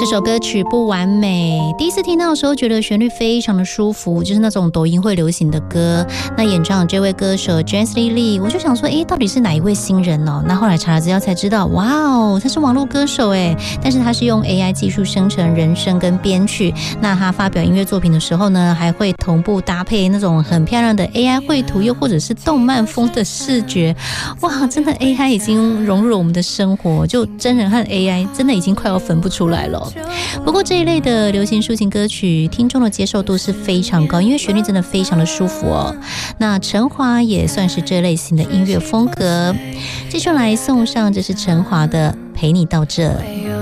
这首歌曲不完美，第一次听到的时候觉得旋律非常的舒服，就是那种抖音会流行的歌。那演唱的这位歌手 Jessie Lee， 我就想说到底是哪一位新人哦？那后来查了资料才知道，哇哦，他是网络歌手诶，但是他是用 AI 技术生成人声跟编曲。那他发表音乐作品的时候呢，还会同步搭配那种很漂亮的 AI 绘图，又或者是动漫风的视觉。哇，真的 AI 已经融入了我们的生活，就真人和 AI 真的已经快要分不出来了。不过这一类的流行抒情歌曲，听众的接受度是非常高，因为旋律真的非常的舒服哦。那陈华也算是这类型的音乐风格。继续来送上，这是陈华的《陪你到这》。